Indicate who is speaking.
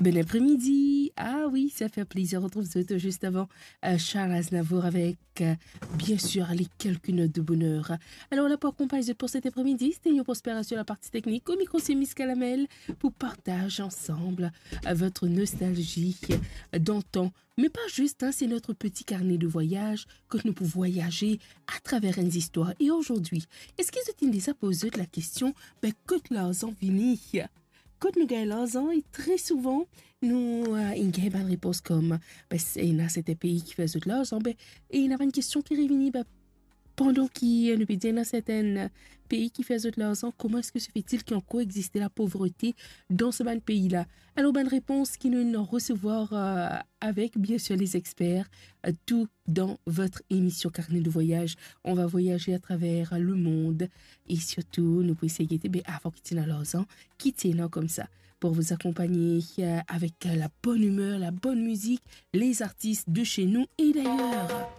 Speaker 1: Bon après-midi. Ah oui, ça fait plaisir. On retrouve juste avant Charles Aznavour avec, bien sûr, les quelques notes de bonheur. Alors là, pour accompagner pour cet après-midi, c'était une prospère sur la partie technique. Au micro, c'est Miss Calamel pour partager ensemble votre nostalgie d'antan. Mais pas juste, hein, c'est notre petit carnet de voyage que nous pouvons voyager à travers une histoire. Et aujourd'hui, est-ce qu'ils ont déjà posé la question, que leurs en finit? Quand nous gagnons et très souvent, nous avons une réponse comme c'était pays qui faisait de l'argent, et il y a une question qui revient pendant qu'il nous dit dans certains pays qui faisaient de l'argent, comment est-ce que se fait-il qu'il y a coexisté la pauvreté dans ce pays-là? Alors, bonne réponse qui nous recevoir avec, bien sûr, les experts, tout dans votre émission Carnet de voyage. On va voyager à travers le monde et surtout, nous pouvons essayer avant qu'il tienne l'argent, qui tienne comme ça, pour vous accompagner avec la bonne humeur, la bonne musique, les artistes de chez nous et d'ailleurs.